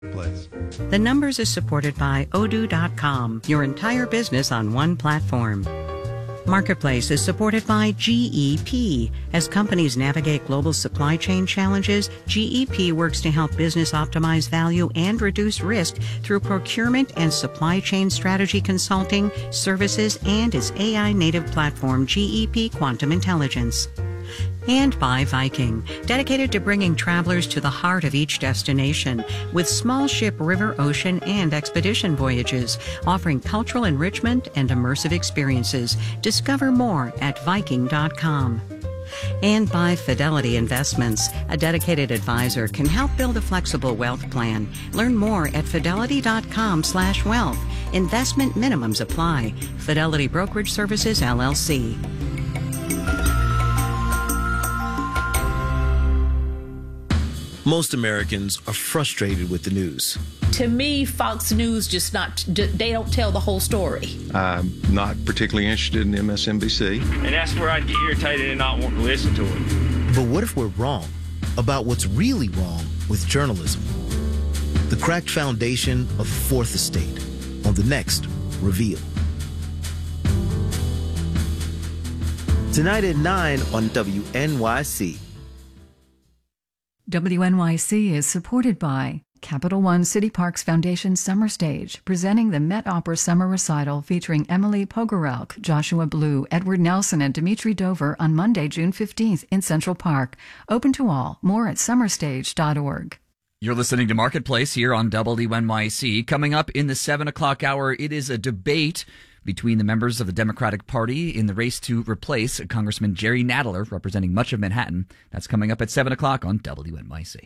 Place. The Numbers is supported by Odoo.com, your entire business on one platform. Marketplace is supported by GEP. As companies navigate global supply chain challenges, GEP works to help business optimize value and reduce risk through procurement and supply chain strategy consulting, services, and its AI-native platform, GEP Quantum Intelligence. And by Viking, dedicated to bringing travelers to the heart of each destination with small ship, river, ocean, and expedition voyages, offering cultural enrichment and immersive experiences. Discover more at Viking.com. And by Fidelity Investments, a dedicated advisor can help build a flexible wealth plan. Learn more at Fidelity.com/wealth. Investment minimums apply. Fidelity Brokerage Services, LLC. Most Americans are frustrated with the news. To me, Fox News they don't tell the whole story. I'm not particularly interested in MSNBC. And that's where I'd get irritated and not want to listen to it. But what if we're wrong about what's really wrong with journalism? The cracked foundation of the Fourth Estate on the next Reveal. Tonight at 9 on WNYC. WNYC is supported by Capital One City Parks Foundation Summer Stage, presenting the Met Opera Summer Recital featuring Emily Pogorelk, Joshua Blue, Edward Nelson, and Dimitri Dover on Monday, June 15th in Central Park. Open to all. More at summerstage.org. You're listening to Marketplace here on WNYC. Coming up in the 7 o'clock hour, it is a debate between the members of the Democratic Party in the race to replace Congressman Jerry Nadler, representing much of Manhattan. That's coming up at 7 o'clock on WNYC.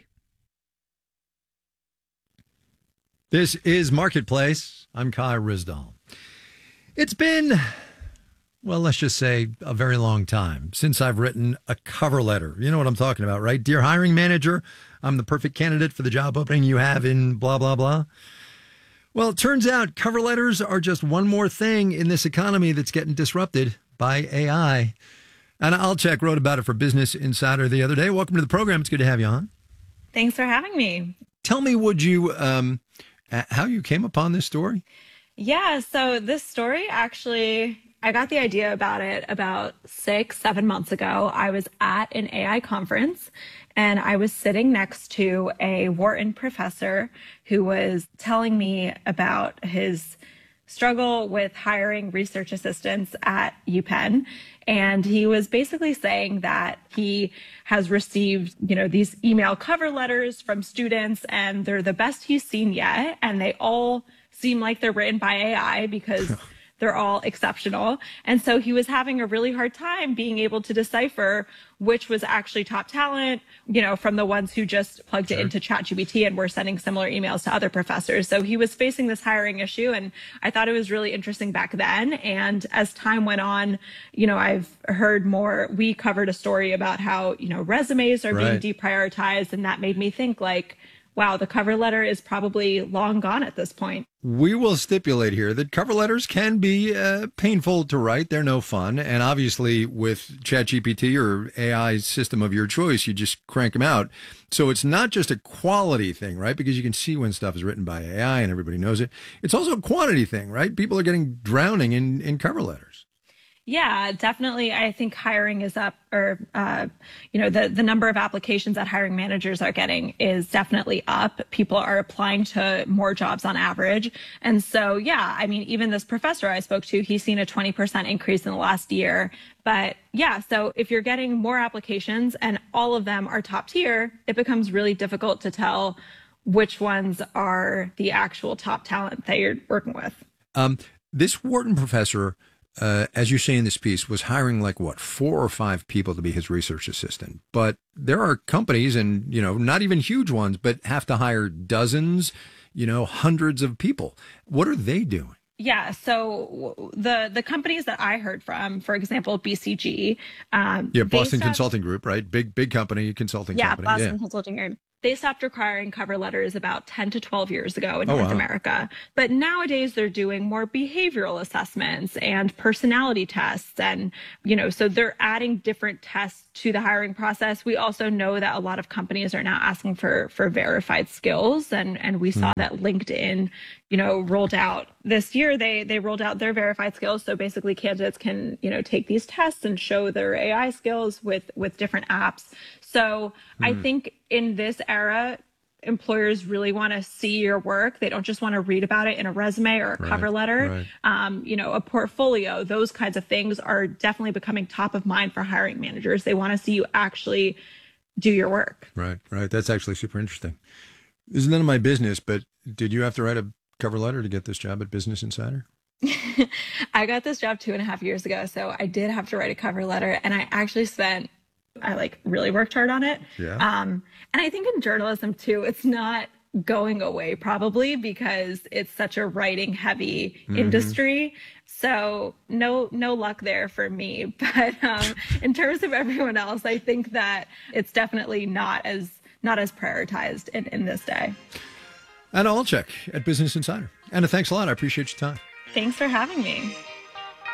This is Marketplace. I'm Kai Rizdal. It's been, well, let's just say a very long time since I've written a cover letter. You know what I'm talking about, right? Dear hiring manager, I'm the perfect candidate for the job opening you have in blah, blah, blah. Well, it turns out cover letters are just one more thing in this economy that's getting disrupted by AI. Anna Alchek wrote about it for Business Insider the other day. Welcome to the program. It's good to have you on. Thanks for having me. Tell me, would you, how you came upon this story? Yeah, so this story actually, I got the idea about it about 6-7 months ago. I was at an AI conference and I was sitting next to a Wharton professor who was telling me about his struggle with hiring research assistants at UPenn. And he was basically saying that he has received, these email cover letters from students and they're the best he's seen yet. And they all seem like they're written by AI because they're all exceptional. And so he was having a really hard time being able to decipher which was actually top talent, from the ones who just plugged it into ChatGPT and were sending similar emails to other professors. So he was facing this hiring issue. And I thought it was really interesting back then. And as time went on, I've heard more. We covered a story about how, resumes are being deprioritized. And that made me think wow, the cover letter is probably long gone at this point. We will stipulate here that cover letters can be painful to write. They're no fun. And obviously with ChatGPT or AI system of your choice, you just crank them out. So it's not just a quality thing, right? Because you can see when stuff is written by AI and everybody knows it. It's also a quantity thing, right? People are drowning in cover letters. Yeah, definitely. I think hiring is up, or, the number of applications that hiring managers are getting is definitely up. People are applying to more jobs on average. And so, even this professor I spoke to, he's seen a 20% increase in the last year. But so if you're getting more applications and all of them are top tier, it becomes really difficult to tell which ones are the actual top talent that you're working with. This Wharton professor, as you say in this piece, was hiring 4 or 5 people to be his research assistant. But there are companies, and, not even huge ones, but have to hire dozens, hundreds of people. What are they doing? Yeah, so the companies that I heard from, for example, BCG. Boston Consulting Group, right? Big company, consulting company. Boston Consulting Group. they stopped requiring cover letters about 10 to 12 years ago in North America. But nowadays they're doing more behavioral assessments and personality tests. And, so they're adding different tests to the hiring process. We also know that a lot of companies are now asking for verified skills. And we saw that LinkedIn, rolled out this year, they rolled out their verified skills. So basically candidates can, take these tests and show their AI skills with different apps. So I think in this era, employers really want to see your work. They don't just want to read about it in a resume or a cover letter. A portfolio, those kinds of things are definitely becoming top of mind for hiring managers. They want to see you actually do your work. Right. That's actually super interesting. This is none of my business, but did you have to write a cover letter to get this job at Business Insider? I got this job 2.5 years ago, so I did have to write a cover letter, and I actually really worked hard on it. Yeah. And I think in journalism too, it's not going away probably because it's such a writing heavy industry. So no luck there for me. But in terms of everyone else, I think that it's definitely not as prioritized in this day. Anna Olczyk at Business Insider. Anna, thanks a lot. I appreciate your time. Thanks for having me.